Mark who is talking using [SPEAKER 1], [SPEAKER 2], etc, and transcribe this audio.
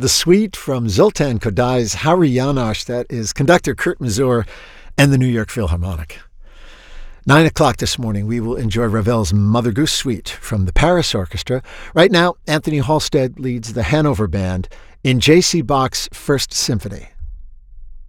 [SPEAKER 1] The Suite from Zoltan Kodai's Hari Janosch, that is conductor Kurt Masur and the New York Philharmonic. 9 o'clock this morning, we will enjoy Ravel's Mother Goose Suite from the Paris Orchestra. Right now, Anthony Halstead leads the Hanover Band in J.C. Bach's First Symphony.